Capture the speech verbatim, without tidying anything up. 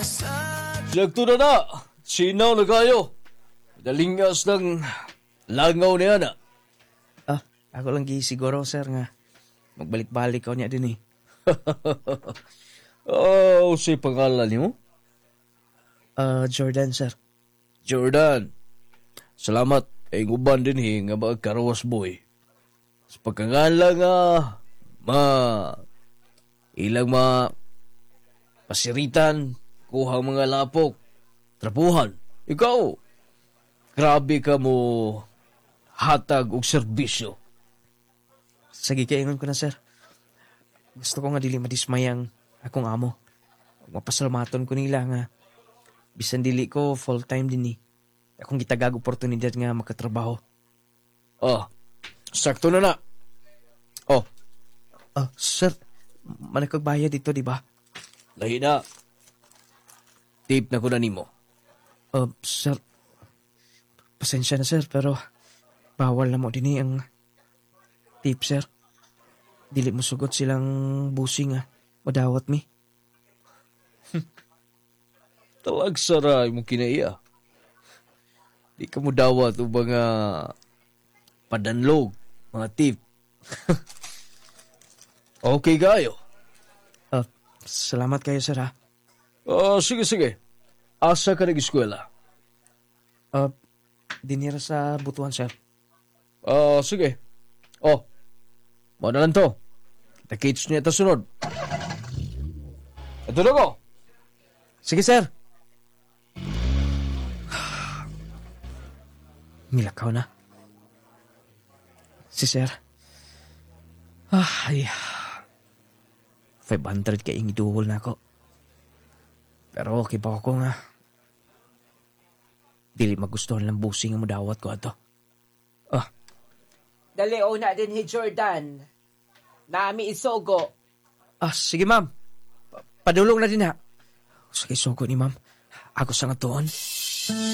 Sakto na na. Sinaw na kayo. Dalingas ng langaw niya na. Ah, ako lang gisiguro, sir, nga magbalik-balik ko niya din eh. Oh, si pangalan niyo? Ah, Jordan, sir. Jordan. Salamat. Ay nguban din eh, nga magkarawas boy. Sa pagkangalan nga, ma, ilang ma, pasiritan, kuhang mga lapok, trapuhan. Ikaw, grabe ka mo hatag og serbisyo. Sige, kaingon ko na, sir. Gusto ko nga dili madismayang akong amo. Mapasalamaton ko nila nga bisan dili ko full-time din eh. Akong gitagag oportunidad nga makatrabaho. Oh, sakto na na. Oh, Ah, sir, manakagbayad dito, di ba? lahi na. Tip na ko na nimo. Ah, sir, pasensya na, sir, pero bawal na mo din eh ang tip, sir. Dili mo sugot silang busing ah. Madawat mi. Talag saray mo kinaiya. Di ka mo dawat o mga padanlog, mga tip. Okay kayo. Ah, salamat kayo, sir, ha. Oh, sige, sige. Asa ka nag-eskwela? Ah, dinira sa butuan, sir. Ah, sige. Oh, mo na lang to. Kita-kits niya ito sunod. Ito na ko. Sige, sir. Milakaw na. Si sir. Ah, ay. five hundred ka yung iduhol na ako. Pero okay pa ako nga. Dili magustuhan lang busing ang mudawat ko ato. Ah, Dali una din ni Jordan. Nami isogo. ah sige, ma'am. Pa- Padulong na din ha. Sige, sugo ni ma'am. Ako sa nga tuon.